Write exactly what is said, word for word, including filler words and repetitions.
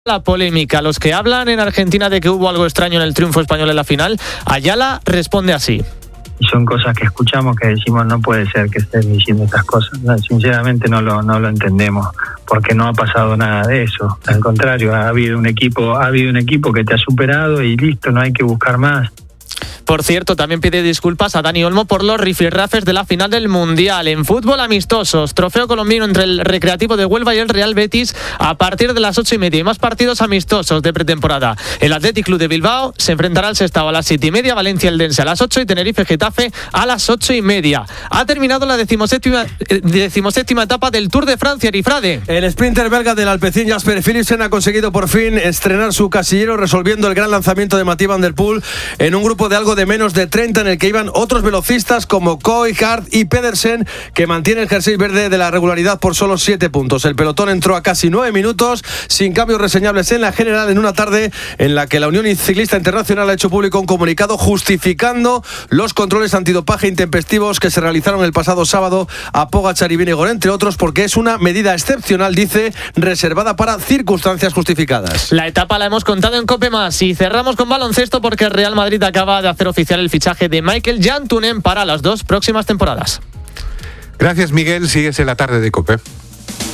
La polémica. Los que hablan en Argentina de que hubo algo extraño en el triunfo español en la final, Ayala responde así. Son cosas que escuchamos que decimos no puede ser que estén diciendo estas cosas. No, sinceramente no lo no lo entendemos, porque no ha pasado nada de eso. Al contrario, ha habido un equipo, ha habido un equipo que te ha superado y listo, no hay que buscar más. Por cierto, también pide disculpas a Dani Olmo por los rifirrafes de la final del Mundial. En fútbol, amistosos, trofeo colombiano entre el Recreativo de Huelva y el Real Betis a partir de las ocho y media. Y más partidos amistosos de pretemporada. El Athletic Club de Bilbao se enfrentará al Sestao a las siete y media, Valencia Eldense a las ocho y Tenerife Getafe a las ocho y media. Ha terminado la decimoséptima, eh, decimoséptima etapa del Tour de Francia, Arifrade. El sprinter belga del Alpecin Jasper Philipsen ha conseguido por fin estrenar su casillero, resolviendo el gran lanzamiento de Mathieu van der Poel en un grupo de algo de menos de treinta en el que iban otros velocistas como Koy, Hart y Pedersen, que mantiene el jersey verde de la regularidad por solo siete puntos. El pelotón entró a casi nueve minutos sin cambios reseñables en la general, en una tarde en la que la Unión Ciclista Internacional ha hecho público un comunicado justificando los controles antidopaje intempestivos que se realizaron el pasado sábado a Pogačar y Vingegaard, entre otros, porque es una medida excepcional, dice, reservada para circunstancias justificadas. La etapa la hemos contado en COPE Más y cerramos con baloncesto porque el Real Madrid acaba de hacer oficial el fichaje de Michael Jantunen para las dos próximas temporadas. Gracias, Miguel. Sigues en la tarde de COPE.